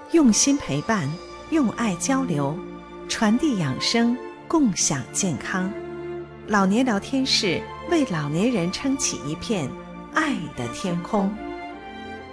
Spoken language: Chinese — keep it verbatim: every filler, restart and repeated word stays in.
用心陪伴，用爱交流，传递养生，共享健康。老年聊天室为老年人撑起一片爱的天空。